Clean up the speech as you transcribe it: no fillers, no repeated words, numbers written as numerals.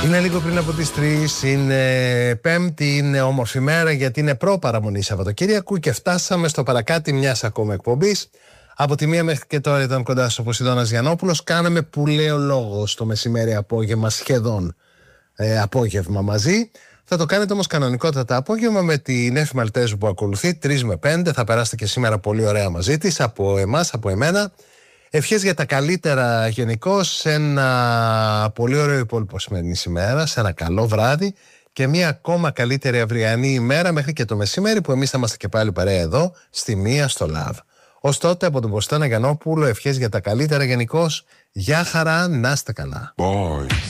Είναι λίγο πριν από τις 3, είναι Πέμπτη, είναι όμορφη μέρα γιατί είναι προπαραμονή Σαββατοκύριακου και φτάσαμε στο παρακάτι μιας ακόμα εκπομπής. Από τη μία μέχρι και τώρα ήταν κοντά στο Ποσειδώνας Γιαννόπουλος. Κάναμε που λέω λόγο στο μεσημέρι απόγευμα, σχεδόν απόγευμα μαζί. Θα το κάνετε όμως κανονικότατα απόγευμα με την Εύη Μαλτέζου που ακολουθεί 3 με 5. Θα περάσετε και σήμερα πολύ ωραία μαζί της, από εμάς, από εμένα. Ευχές για τα καλύτερα γενικώς, σε ένα πολύ ωραίο υπόλοιπο σημερινής ημέρα, σε ένα καλό βράδυ και μια ακόμα καλύτερη αυριανή ημέρα μέχρι και το μεσημέρι που εμείς θα είμαστε και πάλι παρέα εδώ, στη μία στο Love. Ως τότε από τον Ποσειδώνα Γιαννόπουλο, ευχές για τα καλύτερα γενικώς, γεια χαρά, να είστε καλά. Boys.